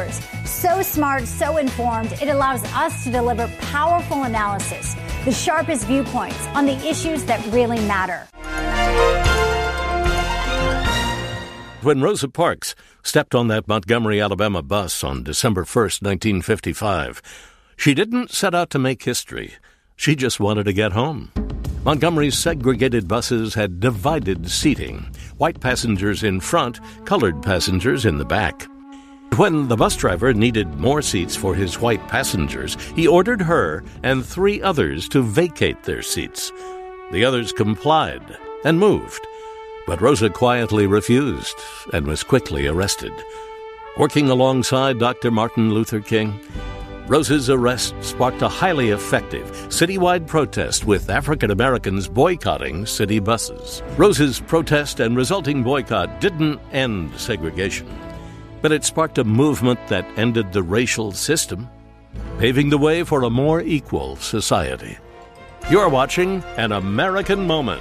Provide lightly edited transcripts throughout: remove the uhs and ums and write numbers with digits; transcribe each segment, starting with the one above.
reporters. So smart, so informed, it allows us to deliver powerful analysis, the sharpest viewpoints on the issues that really matter. When Rosa Parks stepped on that Montgomery, Alabama bus on December 1st, 1955, she didn't set out to make history. She just wanted to get home. Montgomery's segregated buses had divided seating, white passengers in front, colored passengers in the back. When the bus driver needed more seats for his white passengers, he ordered her and 3 others to vacate their seats. The others complied and moved, but Rosa quietly refused and was quickly arrested. Working alongside Dr. Martin Luther King, Rosa's arrest sparked a highly effective citywide protest with African Americans boycotting city buses. Rosa's protest and resulting boycott didn't end segregation, but it sparked a movement that ended the racial system, paving the way for a more equal society. You're watching An American Moment.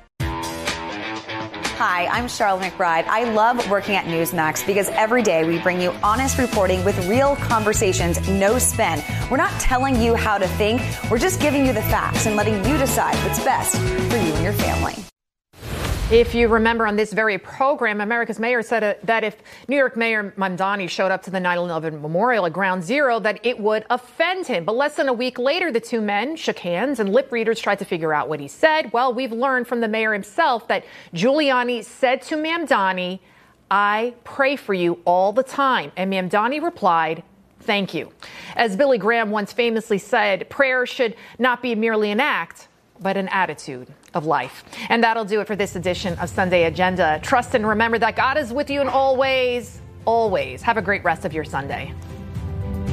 Hi, I'm Charlotte McBride. I love working at Newsmax because every day we bring you honest reporting with real conversations, no spin. We're not telling you how to think. We're just giving you the facts and letting you decide what's best for you and your family. If you remember on this very program, America's mayor said that if New York Mayor Mamdani showed up to the 9/11 memorial at Ground Zero, that it would offend him. But less than a week later, the two men shook hands and lip readers tried to figure out what he said. Well, we've learned from the mayor himself that Giuliani said to Mamdani, "I pray for you all the time." And Mamdani replied, "Thank you." As Billy Graham once famously said, prayer should not be merely an act, but an attitude of life. And that'll do it for this edition of Sunday Agenda. Trust and remember that God is with you in all ways, always. Have a great rest of your Sunday.